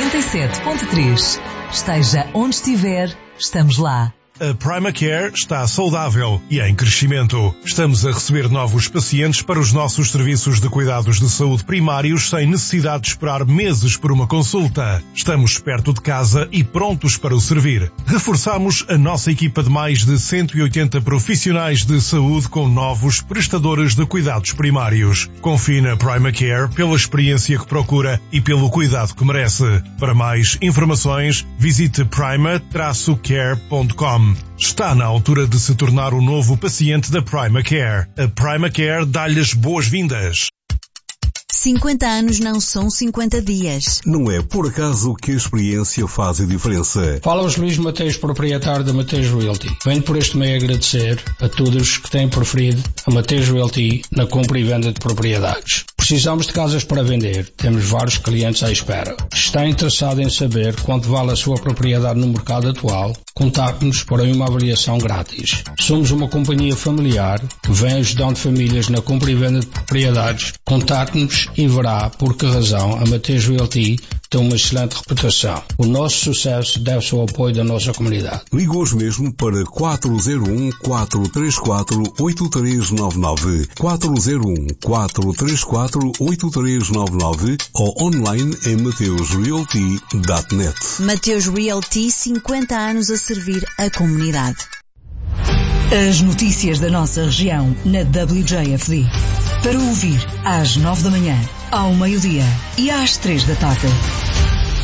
97.3. Esteja onde estiver, estamos lá. A PrimaCare está saudável e em crescimento. Estamos a receber novos pacientes para os nossos serviços de cuidados de saúde primários sem necessidade de esperar meses por uma consulta. Estamos perto de casa e prontos para o servir. Reforçamos a nossa equipa de mais de 180 profissionais de saúde com novos prestadores de cuidados primários. Confie na PrimaCare pela experiência que procura e pelo cuidado que merece. Para mais informações, visite prima-care.com. Está na altura de se tornar o novo paciente da PrimaCare. A PrimaCare dá-lhe as boas-vindas. 50 anos não são 50 dias. Não é por acaso que a experiência faz a diferença. Fala-vos Luís Mateus, proprietário da Mateus Realty. Venho por este meio agradecer a todos que têm preferido a Mateus Realty na compra e venda de propriedades. Precisamos de casas para vender. Temos vários clientes à espera. Está interessado em saber quanto vale a sua propriedade no mercado atual? Contacte-nos para uma avaliação grátis. Somos uma companhia familiar que vem ajudando famílias na compra e venda de propriedades. Contacte-nos e verá por que razão a Mateus Realty tem uma excelente reputação. O nosso sucesso deve-se ao apoio da nossa comunidade. Ligue hoje mesmo para 401-434-8399, 401-434-8399 ou online em mateusrealty.net. Mateus Realty, 50 anos a servir a comunidade. As notícias da nossa região na WJFD. Para ouvir às 9 da manhã, ao meio-dia e às 3 da tarde.